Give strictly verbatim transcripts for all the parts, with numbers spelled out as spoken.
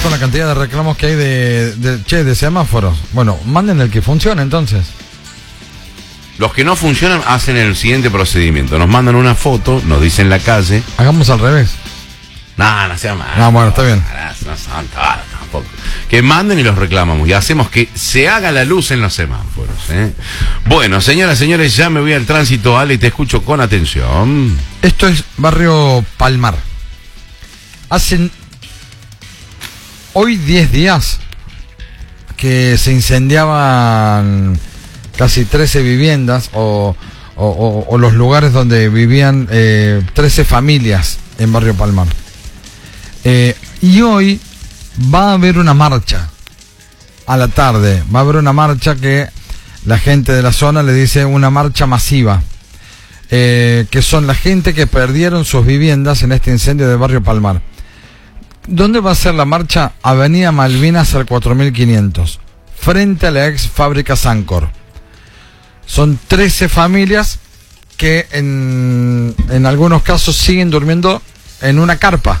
con la cantidad de reclamos que hay de, de, che, de semáforos. Bueno, manden el que funcione entonces. Los que no funcionan hacen el siguiente procedimiento. Nos mandan una foto, nos dicen la calle. Hagamos al revés. No, no sea mal. No, bueno, está bien. No, no son todas, tampoco. Que manden y los reclamamos. Y hacemos que se haga la luz en los semáforos, ¿eh? Bueno, señoras y señores, ya me voy al tránsito. Ale, te escucho con atención. Esto es Barrio Palmar. Hacen hoy diez días que se incendiaban casi trece viviendas o, o, o, o los lugares donde vivían eh, trece familias en Barrio Palmar. Eh, y hoy va a haber una marcha a la tarde, va a haber una marcha que la gente de la zona le dice una marcha masiva, eh, que son la gente que perdieron sus viviendas en este incendio de Barrio Palmar. ¿Dónde va a ser la marcha? Avenida Malvinas al cuatro mil quinientos, frente a la ex fábrica Sancor. Son trece familias que en, en algunos casos siguen durmiendo en una carpa.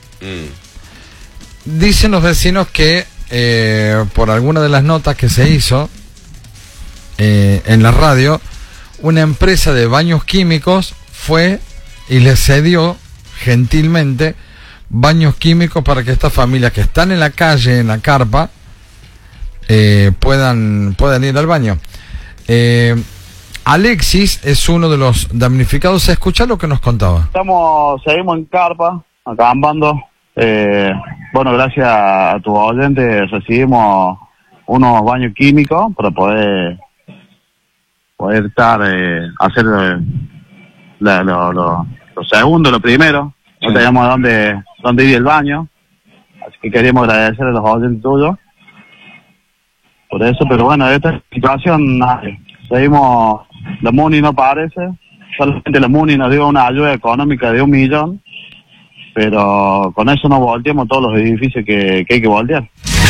Mm. Dicen los vecinos que eh, por alguna de las notas que se hizo eh, en la radio, una empresa de baños químicos fue y les cedió gentilmente baños químicos para que estas familias que están en la calle, en la carpa, eh, puedan, puedan ir al baño. Eh, Alexis es uno de los damnificados. Escucha lo que nos contaba. Estamos, seguimos en carpa, acampando. Eh, bueno, gracias a tu oyente recibimos unos baños químicos para poder poder estar, eh, hacer eh, la, lo, lo, lo segundo, lo primero. No teníamos dónde, dónde ir el baño, así que queríamos agradecer a los oyentes tuyos por eso, pero bueno, esta situación, seguimos, la MUNI no aparece, solamente la MUNI nos dio una ayuda económica de un millón, pero con eso no volteamos todos los edificios que, que hay que voltear.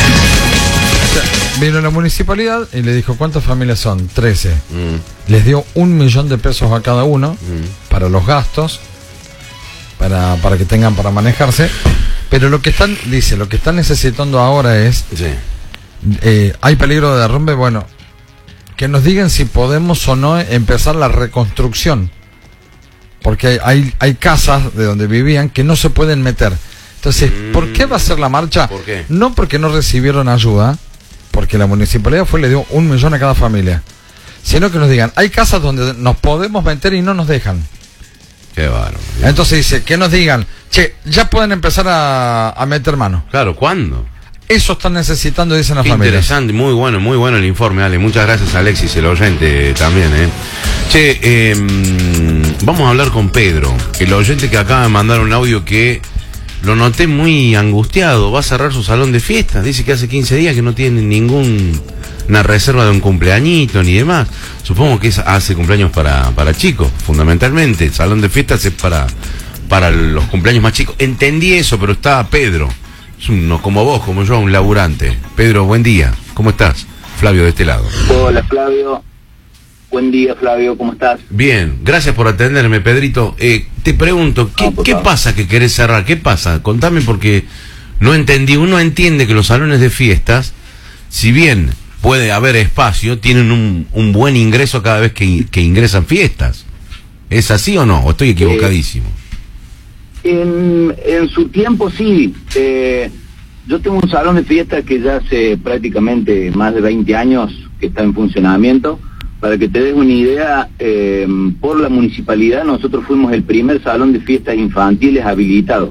Vino la municipalidad y le dijo, ¿cuántas familias son? trece. Mm. Les dio un millón de pesos a cada uno mm. para los gastos, para, para que tengan para manejarse, pero lo que están, dice, lo que están necesitando ahora es, sí. eh, hay peligro de derrumbe, bueno, que nos digan si podemos o no empezar la reconstrucción, porque hay, hay, hay casas de donde vivían que no se pueden meter. Entonces, mm. ¿por qué va a ser la marcha? ¿Por qué? No porque no recibieron ayuda, porque la municipalidad fue y le dio un millón a cada familia, sino que nos digan, hay casas donde nos podemos meter y no nos dejan. Qué bárbaro. Entonces dice, que nos digan, che, ya pueden empezar a, a meter mano. Claro, ¿cuándo? Eso están necesitando, dicen las Qué familias. Interesante, muy bueno, muy bueno el informe, Ale. Muchas gracias, Alexis, el oyente también, ¿eh? Che, eh, vamos a hablar con Pedro, el oyente que acaba de mandar un audio que lo noté muy angustiado. Va a cerrar su salón de fiestas. Dice que hace quince días que no tiene ninguna reserva de un cumpleañito ni demás. Supongo que es, hace cumpleaños para, para chicos, fundamentalmente. El salón de fiestas es para, para los cumpleaños más chicos. Entendí eso, pero está Pedro. Es uno como vos, como yo, un laburante. Pedro, buen día. ¿Cómo estás? Flavio de este lado. Hola, Flavio. Buen día, Flavio, ¿cómo estás? Bien, gracias por atenderme, Pedrito. Eh, te pregunto, ¿qué, no, ¿qué pasa que querés cerrar? ¿Qué pasa? Contame, porque no entendí. Uno entiende que los salones de fiestas, si bien puede haber espacio, tienen un, un buen ingreso cada vez que, que ingresan fiestas. ¿Es así o no? ¿O estoy equivocadísimo? Eh, en, en su tiempo sí. Eh, yo tengo un salón de fiestas que ya hace prácticamente más de veinte años que está en funcionamiento. Para que te des una idea, eh, por la municipalidad nosotros fuimos el primer salón de fiestas infantiles habilitado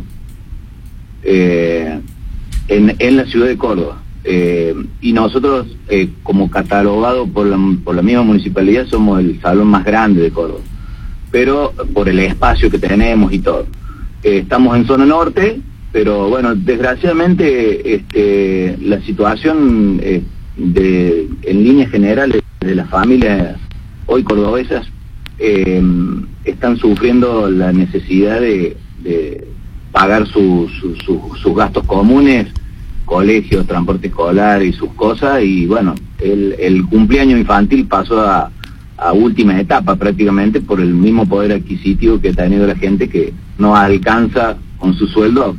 eh, en, en la ciudad de Córdoba. Eh, y nosotros, eh, como catalogado por la, por la misma municipalidad, somos el salón más grande de Córdoba. Pero por el espacio que tenemos y todo. Eh, estamos en zona norte, pero bueno, desgraciadamente este, la situación eh, de, en líneas generales de las familias hoy cordobesas eh, están sufriendo la necesidad de, de pagar su, su, su, sus gastos comunes, colegios, transporte escolar y sus cosas, y bueno, el, el cumpleaños infantil pasó a, a última etapa prácticamente por el mismo poder adquisitivo que ha tenido la gente, que no alcanza con su sueldo